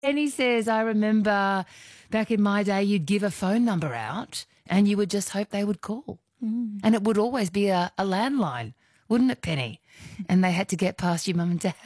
Penny says, I remember back in my day, you'd give a phone number out and you would just hope they would call. And it would always be a landline, wouldn't it, Penny? And they had to get past your mum and dad.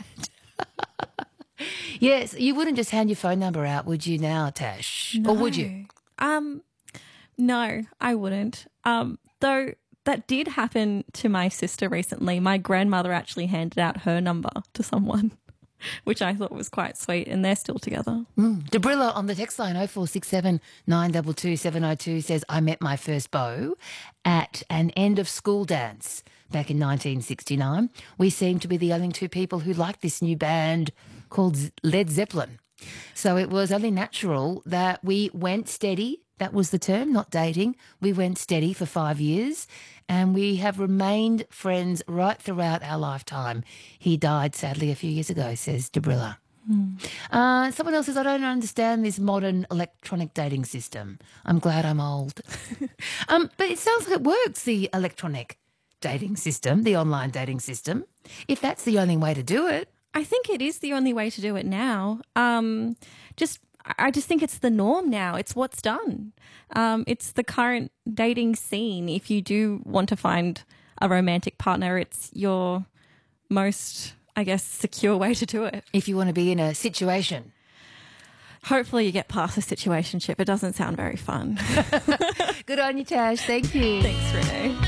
Yes, you wouldn't just hand your phone number out, would you now, Tash? No. Or would you? No, I wouldn't. Though that did happen to my sister recently. My grandmother actually handed out her number to someone, which I thought was quite sweet, and they're still together. Debrilla on the text line 0467 922 702 says, I met my first beau at an end of school dance back in 1969. We seemed to be the only two people who liked this new band called Led Zeppelin. So it was only natural that we went steady. That was the term, not dating. We went steady for 5 years and we have remained friends right throughout our lifetime. He died, sadly, a few years ago, says Debrilla. Someone else says, I don't understand this modern electronic dating system. I'm glad I'm old. But it sounds like it works, the electronic dating system, the online dating system, if that's the only way to do it. I think it is the only way to do it now. I just think it's the norm now. It's what's done. It's the current dating scene. If you do want to find a romantic partner, it's your most, I guess, secure way to do it. If you want to be in a situation. Hopefully you get past the situationship. It doesn't sound very fun. Good on you, Tash. Thank you. Thanks, Renee.